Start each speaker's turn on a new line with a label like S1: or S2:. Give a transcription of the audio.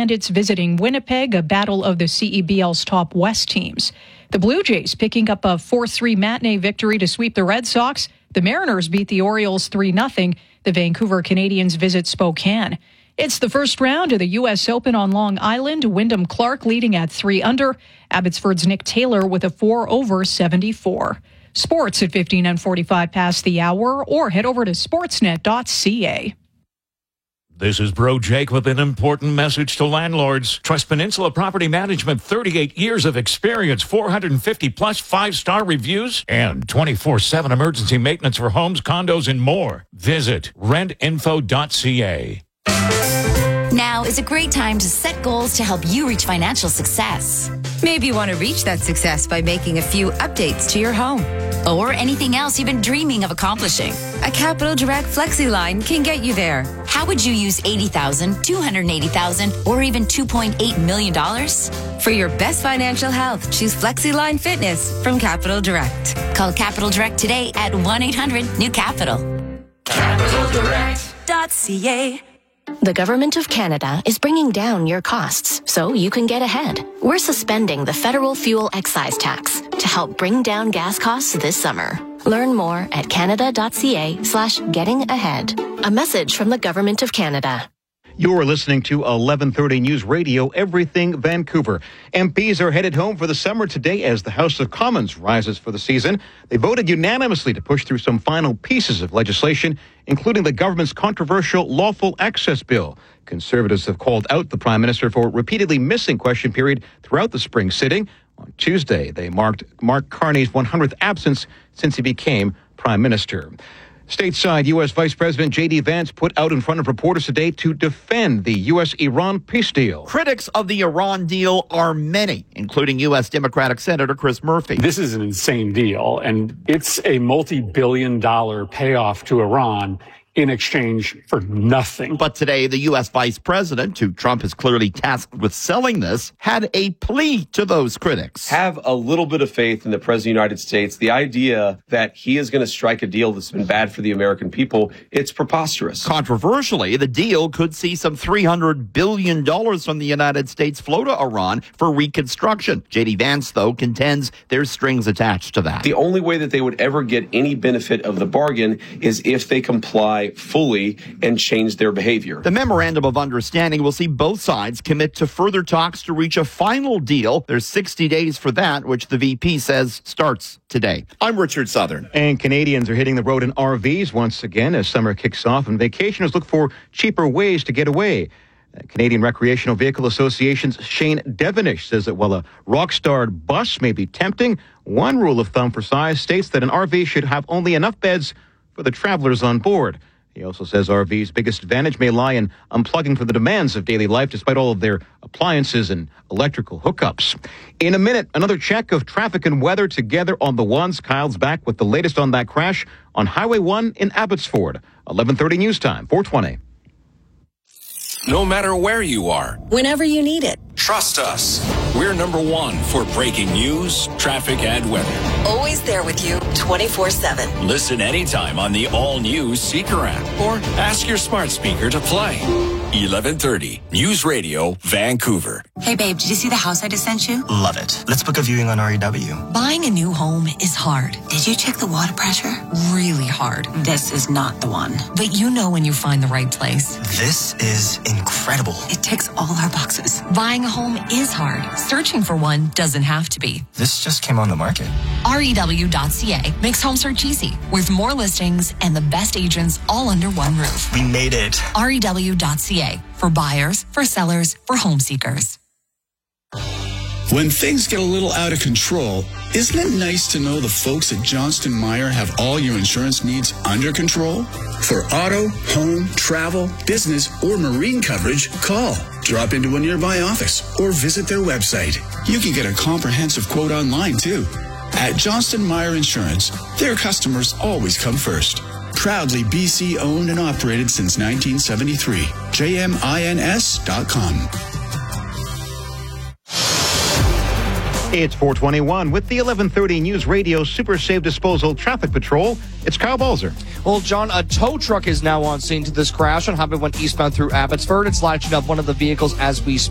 S1: Bandits visiting Winnipeg, a battle of the CEBL's top West teams. The Blue Jays picking up a 4-3 matinee victory to sweep the Red Sox. The Mariners beat the Orioles 3-0. The Vancouver Canadians visit Spokane. It's the first round of the U.S. Open on Long Island. Wyndham Clark leading at 3 under. Abbotsford's Nick Taylor with a 4 over 74. Sports at 15 and 45 past the hour, or head over to sportsnet.ca.
S2: This is Bro Jake with an important message to landlords. Trust Peninsula Property Management, 38 years of experience, 450 plus 5-star reviews, and 24/7 emergency maintenance for homes, condos, and more. Visit rentinfo.ca.
S3: Now is a great time to set goals to help you reach financial success.
S4: Maybe you want to reach that success by making a few updates to your home.
S3: Or anything else you've been dreaming of accomplishing.
S4: A Capital Direct Flexi line can get you there.
S3: How would you use $80,000, $280,000, or even $2.8 million?
S4: For your best financial health, choose Flexi Line Fitness from Capital Direct.
S3: Call Capital Direct today at 1-800-NEW-CAPITAL.
S5: CapitalDirect.ca. The Government of Canada is bringing down your costs so you can get ahead. We're suspending the federal fuel excise tax to help bring down gas costs this summer. Learn more at canada.ca/getting-ahead. A message from the Government of Canada.
S6: You're listening to 1130 News Radio, Everything Vancouver. MPs are headed home for the summer today as the House of Commons rises for the season. They voted unanimously to push through some final pieces of legislation, including the government's controversial Lawful Access Bill. Conservatives have called out the Prime Minister for repeatedly missing question period throughout the spring sitting. On Tuesday, they marked Mark Carney's 100th absence since he became Prime Minister. Stateside, U.S. Vice President J.D. Vance put out in front of reporters today to defend the U.S.-Iran peace deal.
S7: Critics of the Iran deal are many, including U.S. Democratic Senator Chris Murphy.
S8: This is an insane deal, and it's a multi-billion-dollar payoff to Iran in exchange for nothing.
S7: But today, the U.S. Vice President, who Trump has clearly tasked with selling this, had a plea to those critics.
S9: Have a little bit of faith in the President of the United States. The idea that he is going to strike a deal that's been bad for the American people, it's preposterous.
S7: Controversially, the deal could see some $300 billion from the United States flow to Iran for reconstruction. J.D. Vance, though, contends there's strings attached to that.
S9: The only way that they would ever get any benefit of the bargain is if they comply fully and change their behavior.
S7: The memorandum of understanding will see both sides commit to further talks to reach a final deal. There's 60 days for that, which the VP says starts today. I'm Richard Southern.
S6: And Canadians are hitting the road in RVs once again as summer kicks off, and vacationers look for cheaper ways to get away. Canadian Recreational Vehicle Association's Shane Devenish says that while a rock-starred bus may be tempting, one rule of thumb for size states that an RV should have only enough beds for the travelers on board. He also says RV's biggest advantage may lie in unplugging from the demands of daily life despite all of their appliances and electrical hookups. In a minute, another check of traffic and weather together on the ones. Kyle's back with the latest on that crash on Highway 1 in Abbotsford. 11:30 news time, 4:20.
S10: No matter where you are,
S11: whenever you need it,
S10: trust us. We're number one for breaking news, traffic, and weather.
S11: Always there with you 24/7.
S10: Listen anytime on the all-new Seeker app or ask your smart speaker to play. 1130 News Radio, Vancouver.
S12: Hey babe, did you see the house I just sent you?
S13: Love it. Let's book a viewing on REW.
S12: Buying a new home is hard. Did you check the water pressure? Really hard. This is not the one. But you know when you find the right place.
S13: This is incredible.
S12: It ticks all our boxes. Buying a home is hard. Searching for one doesn't have to be.
S13: This just came on the market.
S12: REW.ca makes home search easy with more listings and the best agents all under one roof.
S13: We made it.
S12: REW.ca for buyers, for sellers, for home seekers.
S14: When things get a little out of control, isn't it nice to know the folks at Johnston Meyer have all your insurance needs under control? For auto, home, travel, business, or marine coverage, call, drop into a nearby office, or visit their website. You can get a comprehensive quote online, too. At Johnston Meyer Insurance, their customers always come first. Proudly BC owned and operated since 1973. JMINS.com.
S6: It's 4:21 with the 1130 News Radio Super Safe Disposal Traffic Patrol. It's Kyle Balzer.
S15: Well, John, a tow truck is now on scene to this crash on Highway 1 eastbound through Abbotsford. It's latching up one of the vehicles as we speak.